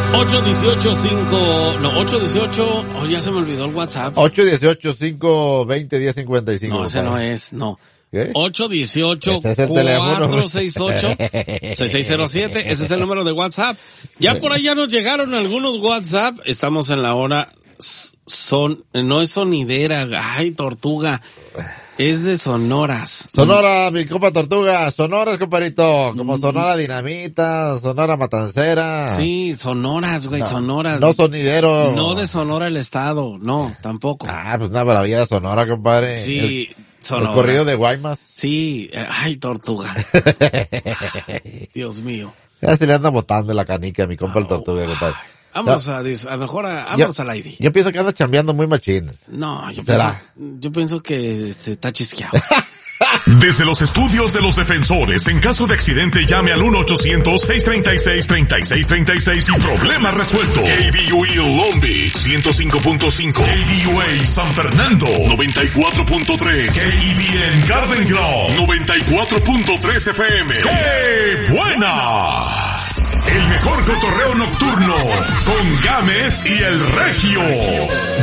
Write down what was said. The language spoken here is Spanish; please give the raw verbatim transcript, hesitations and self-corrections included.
ocho dieciocho cinco, no, ocho dieciocho, oh, ya se me olvidó el WhatsApp. ocho dieciocho cinco veinte diez cincuenta y cinco. No, ese no es, no. ¿Qué? ocho dieciocho cuatro seis ocho seis seis cero siete, ese es el número de WhatsApp. Ya por allá nos llegaron algunos WhatsApp, estamos en la hora son, no es sonidera, ay, tortuga. Es de sonoras. Sonora, mi compa Tortuga. Sonoras, comparito. Como Sonora Dinamita, Sonora Matancera. Sí, sonoras, güey, no, sonoras. No sonidero. No de Sonora el Estado, no, tampoco. Ah, pues una maravilla de Sonora, compadre. Sí, el, Sonora. El corrido de Guaymas. Sí, ay, Tortuga. Dios mío. Ya se le anda botando la canica a mi compa oh, el Tortuga, compadre. Vámonos no. a, a mejor a, vámonos yo, al aire. Yo pienso que anda chambeando muy machín. No, yo pienso, yo pienso que este, está chisqueado. Desde los estudios de los defensores, en caso de accidente llame al uno ochocientos seis treinta y seis treinta y seis treinta y seis y problema resuelto. K B U A Long Beach ciento cinco punto cinco, K B U A San Fernando noventa y cuatro punto tres, K E B N Garden Grove noventa y cuatro punto tres F M. ¡Qué buena! El mejor cotorreo nocturno con Gámez y el Regio.